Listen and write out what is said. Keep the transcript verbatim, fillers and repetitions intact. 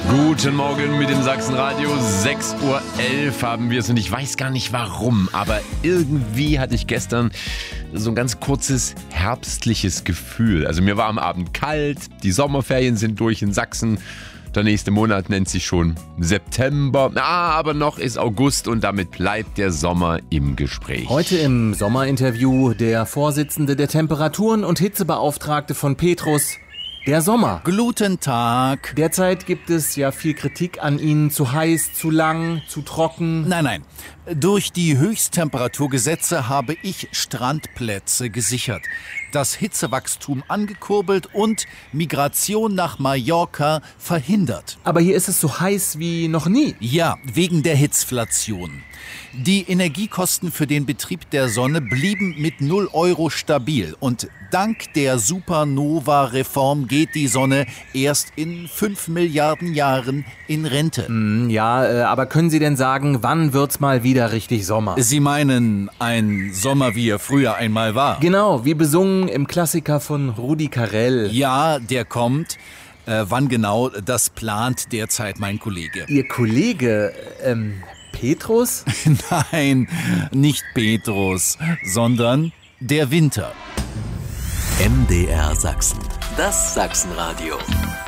Guten Morgen mit dem Sachsenradio. sechs Uhr elf haben wir es und ich weiß gar nicht warum, aber irgendwie hatte ich gestern so ein ganz kurzes herbstliches Gefühl. Also mir war am Abend kalt, die Sommerferien sind durch in Sachsen. Der nächste Monat nennt sich schon September. Ah, aber noch ist August und damit bleibt der Sommer im Gespräch. Heute im Sommerinterview der Vorsitzende der Temperaturen- und Hitzebeauftragte von Petrus, der Sommer. Guten Tag. Derzeit gibt es ja viel Kritik an Ihnen, zu heiß, zu lang, zu trocken. Nein, nein. Durch die Höchsttemperaturgesetze habe ich Strandplätze gesichert, das Hitzewachstum angekurbelt und Migration nach Mallorca verhindert. Aber hier ist es so heiß wie noch nie. Ja, wegen der Hitzflation. Die Energiekosten für den Betrieb der Sonne blieben mit null Euro stabil. Und dank der Supernova-Reform geht die Sonne erst in fünf Milliarden Jahren in Rente. Hm, ja, äh, aber können Sie denn sagen, wann wird's mal wieder richtig Sommer? Sie meinen ein Sommer, wie er früher einmal war? Genau, wie besungen im Klassiker von Rudi Carrell. Ja, der kommt. Äh, wann genau, das plant derzeit mein Kollege. Ihr Kollege, ähm, Petrus? Nein, nicht Petrus, sondern der Winter. M D R Sachsen, das Sachsenradio.